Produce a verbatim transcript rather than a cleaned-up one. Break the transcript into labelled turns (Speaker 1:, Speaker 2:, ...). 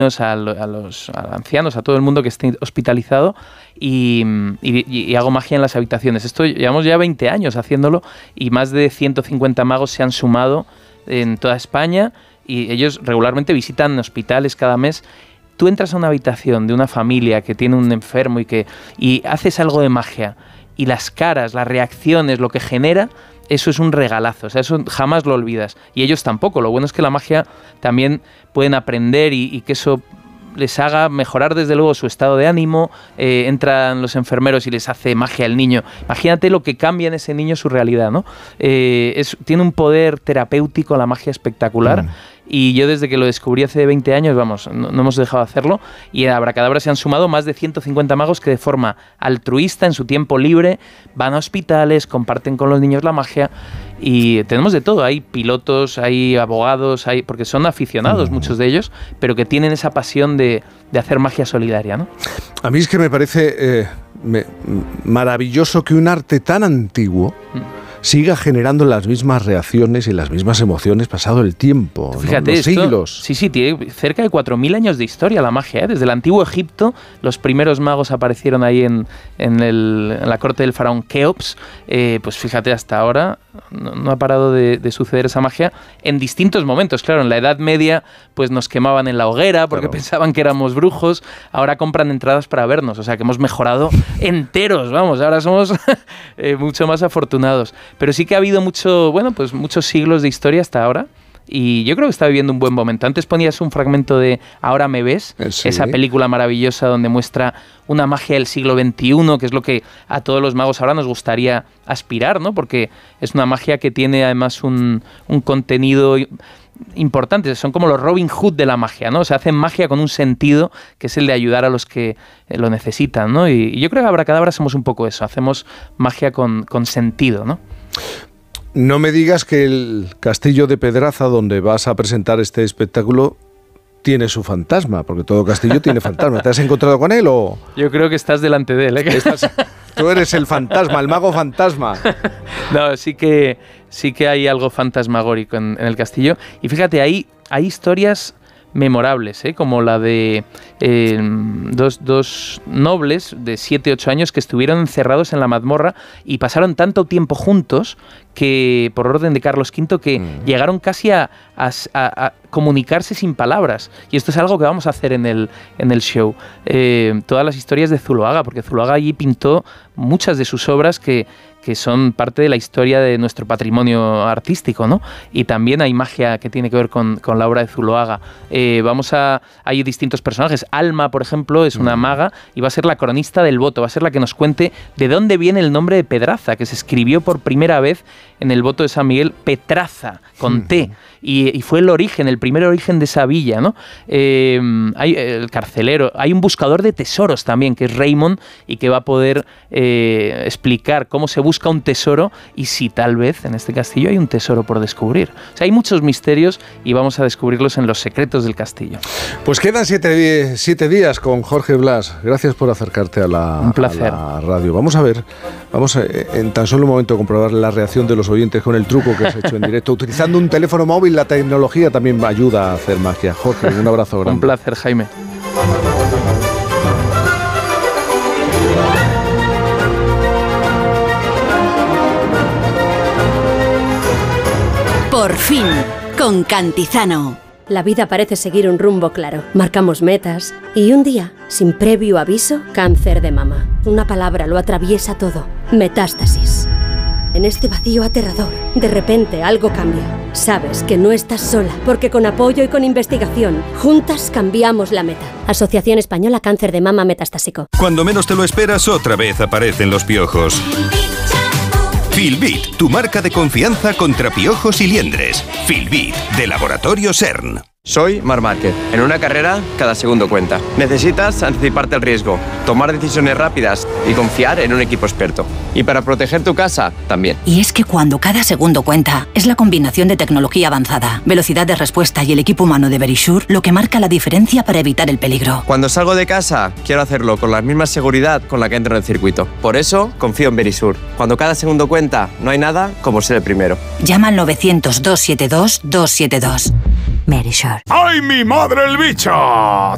Speaker 1: A, lo, a los a ancianos, a todo el mundo que esté hospitalizado y, y, y hago magia en las habitaciones. Esto llevamos ya veinte años haciéndolo y más de ciento cincuenta magos se han sumado en toda España y ellos regularmente visitan hospitales cada mes. Tú entras a una habitación de una familia que tiene un enfermo y que y haces algo de magia y las caras, las reacciones, lo que genera, eso es un regalazo, o sea, eso jamás lo olvidas. Y ellos tampoco. Lo bueno es que la magia también pueden aprender y, y que eso les haga mejorar desde luego su estado de ánimo. Eh, entran los enfermeros y les hace magia al niño. Imagínate lo que cambia en ese niño su realidad, ¿no? Eh, es, tiene un poder terapéutico la magia espectacular. Mm. Y yo desde que lo descubrí hace veinte años, vamos, no, no hemos dejado de hacerlo. Y en Abracadabra se han sumado más de ciento cincuenta magos que de forma altruista, en su tiempo libre, van a hospitales, comparten con los niños la magia. Y tenemos de todo. Hay pilotos, hay abogados, hay porque son aficionados mm. muchos de ellos, pero que tienen esa pasión de, de hacer magia solidaria, ¿no?
Speaker 2: A mí es que me parece eh, me, maravilloso que un arte tan antiguo... Mm. siga generando las mismas reacciones y las mismas emociones pasado el tiempo,
Speaker 1: fíjate,
Speaker 2: ¿no? Los
Speaker 1: esto,
Speaker 2: siglos.
Speaker 1: Sí, sí, tiene cerca de cuatro mil años de historia la magia, ¿eh? Desde el antiguo Egipto, los primeros magos aparecieron ahí en, en, el, en la corte del faraón Keops, eh, pues fíjate, hasta ahora no, no ha parado de, de suceder esa magia en distintos momentos. Claro, en la Edad Media pues nos quemaban en la hoguera porque claro. pensaban que éramos brujos, ahora compran entradas para vernos, o sea que hemos mejorado enteros, vamos, ahora somos eh, mucho más afortunados. Pero sí que ha habido mucho, bueno, pues muchos siglos de historia hasta ahora y yo creo que está viviendo un buen momento. Antes ponías un fragmento de Ahora me ves, sí. esa película maravillosa donde muestra una magia del siglo veintiuno, que es lo que a todos los magos ahora nos gustaría aspirar, ¿no? Porque es una magia que tiene además un, un contenido importante, son como los Robin Hood de la magia, ¿no? O sea, hacen magia con un sentido que es el de ayudar a los que lo necesitan, ¿no? Y, y yo creo que Abracadabra somos un poco eso, hacemos magia con, con sentido, ¿no?
Speaker 2: No me digas que el castillo de Pedraza, donde vas a presentar este espectáculo, tiene su fantasma, porque todo castillo tiene fantasma. ¿Te has encontrado con él o...?
Speaker 1: Yo creo que estás delante de él, ¿eh?
Speaker 2: Estás, tú eres el fantasma, el mago fantasma.
Speaker 1: No, sí que, sí que hay algo fantasmagórico en, en el castillo. Y fíjate, ahí hay historias memorables, ¿eh? Como la de eh, dos, dos nobles de siete ocho años que estuvieron encerrados en la mazmorra y pasaron tanto tiempo juntos que, por orden de Carlos quinto, que mm. llegaron casi a, a, a comunicarse sin palabras. Y esto es algo que vamos a hacer en el, en el show. Eh, todas las historias de Zuloaga, porque Zuloaga allí pintó muchas de sus obras que que son parte de la historia de nuestro patrimonio artístico, ¿no? Y también hay magia que tiene que ver con, con la obra de Zuloaga. Eh, vamos a... Hay distintos personajes. Alma, por ejemplo, es una maga y va a ser la cronista del voto, va a ser la que nos cuente de dónde viene el nombre de Pedraza, que se escribió por primera vez en el voto de San Miguel, Petraza, con T. Y, y fue el origen, el primer origen de esa villa, ¿no? Eh, hay el carcelero, hay un buscador de tesoros también, que es Raymond, y que va a poder eh, explicar cómo se busca un tesoro y si tal vez en este castillo hay un tesoro por descubrir. O sea, hay muchos misterios y vamos a descubrirlos en los secretos del castillo.
Speaker 2: Pues quedan siete, siete días con Jorge Blas. Gracias por acercarte a la,
Speaker 1: un placer.
Speaker 2: A la radio. Vamos a ver, vamos a, en tan solo un momento a comprobar la reacción de los oyentes con el truco que has hecho en directo. Utilizando un teléfono móvil, la tecnología también ayuda a hacer magia. Jorge, un abrazo grande.
Speaker 1: Un placer, Jaime.
Speaker 3: Por fin, con Cantizano.
Speaker 4: La vida parece seguir un rumbo claro. Marcamos metas y un día, sin previo aviso, cáncer de mama. Una palabra lo atraviesa todo. Metástasis. En este vacío aterrador, de repente algo cambia. Sabes que no estás sola, porque con apoyo y con investigación, juntas cambiamos la meta. Asociación Española Cáncer de Mama Metastásico.
Speaker 5: Cuando menos te lo esperas, otra vez aparecen los piojos. Filbit, tu marca de confianza contra piojos y liendres. Filbit, de Laboratorio CERN.
Speaker 6: Soy Marc Márquez. En una carrera, cada segundo cuenta. Necesitas anticiparte al riesgo, tomar decisiones rápidas y confiar en un equipo experto. Y para proteger tu casa, también.
Speaker 3: Y es que cuando cada segundo cuenta, es la combinación de tecnología avanzada, velocidad de respuesta y el equipo humano de Verisure lo que marca la diferencia para evitar el peligro.
Speaker 6: Cuando salgo de casa, quiero hacerlo con la misma seguridad con la que entro en el circuito. Por eso, confío en Verisure. Cuando cada segundo cuenta, no hay nada como ser el primero.
Speaker 3: Llama al novecientos, doscientos setenta y dos, doscientos setenta y dos. Verisure.
Speaker 7: ¡Ay, mi madre el bicho!